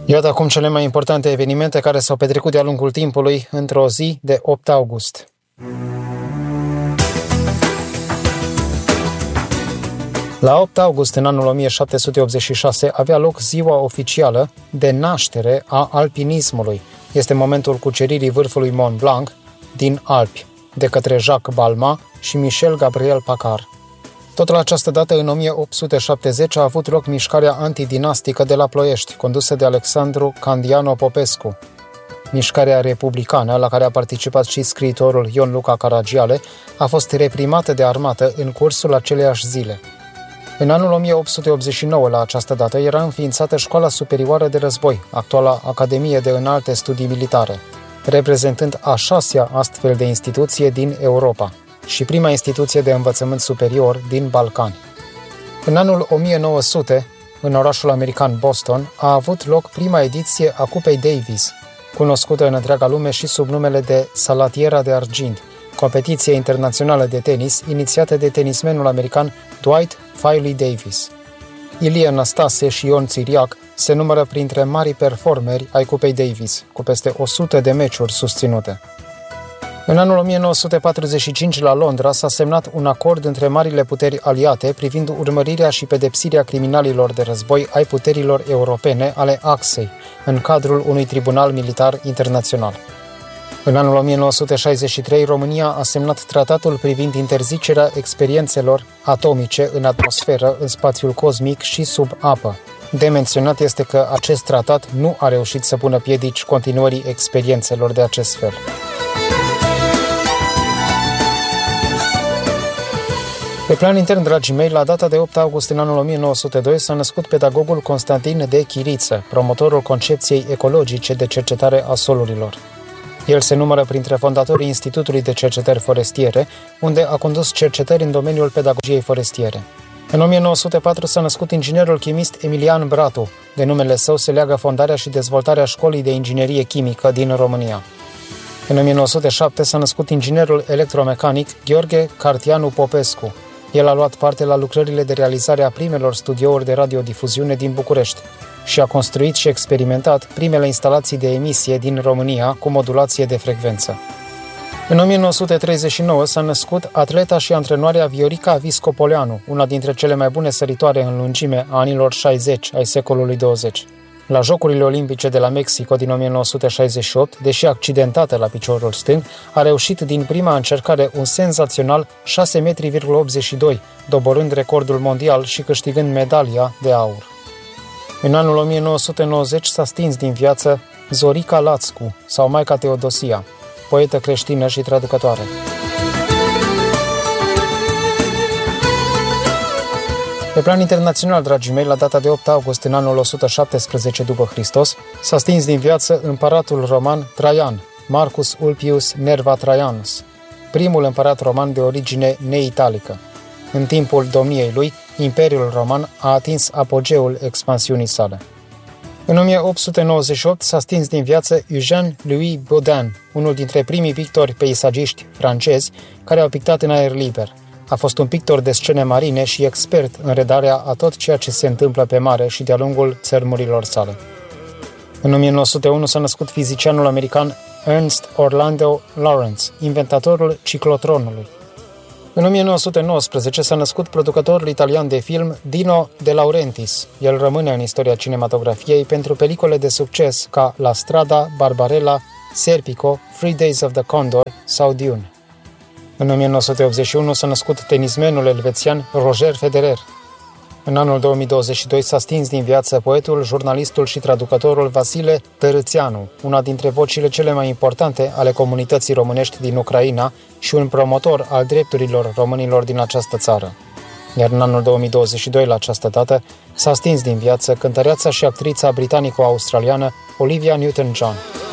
Iată acum cele mai importante evenimente care s-au petrecut de-a lungul timpului într-o zi de 8 august. La 8 august, în anul 1786, avea loc ziua oficială de naștere a alpinismului. Este momentul cuceririi vârfului Mont Blanc din Alpi, de către Jacques Balmat și Michel Gabriel Paccard. Tot la această dată, în 1870, a avut loc mișcarea antidinastică de la Ploiești, condusă de Alexandru Candiano Popescu. Mișcarea republicană, la care a participat și scriitorul Ion Luca Caragiale, a fost reprimată de armată în cursul aceleiași zile. În anul 1889, la această dată, era înființată Școala Superioară de Război, actuala Academie de Înalte Studii Militare, reprezentând a 6-a astfel de instituție din Europa și prima instituție de învățământ superior din Balcani. În anul 1900, în orașul american Boston, a avut loc prima ediție a Cupei Davis, cunoscută în întreaga lume și sub numele de Salatiera de Argint, competiție internațională de tenis inițiată de tenismenul american Dwight Filey Davis. Ilie Năstase și Ion Țiriac se numără printre marii performeri ai Cupei Davis, cu peste 100 de meciuri susținute. În anul 1945, la Londra, s-a semnat un acord între marile puteri aliate privind urmărirea și pedepsirea criminalilor de război ai puterilor europene ale Axei, în cadrul unui tribunal militar internațional. În anul 1963, România a semnat tratatul privind interzicerea experiențelor atomice în atmosferă, în spațiul cosmic și sub apă. De menționat este că acest tratat nu a reușit să pună piedici continuării experiențelor de acest fel. Pe plan intern, dragii mei, la data de 8 august în anul 1902 s-a născut pedagogul Constantin de Chiriță, promotorul concepției ecologice de cercetare a solurilor. El se numără printre fondatorii Institutului de Cercetări Forestiere, unde a condus cercetări în domeniul pedagogiei forestiere. În 1904 s-a născut inginerul chimist Emilian Bratu. De numele său se leagă fondarea și dezvoltarea Școlii de Inginerie Chimică din România. În 1907 s-a născut inginerul electromecanic Gheorghe Cartianu Popescu. El a luat parte la lucrările de realizare a primelor studiouri de radiodifuziune din București și a construit și experimentat primele instalații de emisie din România cu modulație de frecvență. În 1939 s-a născut atleta și antrenoarea Viorica Viscopoleanu, una dintre cele mai bune săritoare în lungime a anilor 60 ai secolului 20. La Jocurile Olimpice de la Mexico din 1968, deși accidentată la piciorul stâng, a reușit din prima încercare un senzațional 6,82 m, doborând recordul mondial și câștigând medalia de aur. În anul 1990 s-a stins din viață Zorica Lațcu, sau Maica Teodosia, poetă creștină și traducătoare. Pe plan internațional, dragii mei, la data de 8 august în anul 117 după Hristos, s-a stins din viață împăratul roman Traian, Marcus Ulpius Nerva Traianus, primul împărat roman de origine neitalică. În timpul domniei lui, Imperiul Roman a atins apogeul expansiunii sale. În 1898 s-a stins din viață Eugène Louis Baudin, unul dintre primii pictori peisagiști francezi care au pictat în aer liber. A fost un pictor de scene marine și expert în redarea a tot ceea ce se întâmplă pe mare și de-a lungul țărmurilor sale. În 1901 s-a născut fizicianul american Ernst Orlando Lawrence, inventatorul ciclotronului. În 1919 s-a născut producătorul italian de film Dino De Laurentiis. El rămâne în istoria cinematografiei pentru pelicole de succes ca La Strada, Barbarella, Serpico, 3 Days of the Condor sau Dune. În 1981 s-a născut tenismenul elvețian Roger Federer. În anul 2022 s-a stins din viață poetul, jurnalistul și traducătorul Vasile Tărâțeanu, una dintre vocile cele mai importante ale comunității românești din Ucraina și un promotor al drepturilor românilor din această țară. Iar în anul 2022, la această dată, s-a stins din viață cântăreața și actrița britanico-australiană Olivia Newton-John.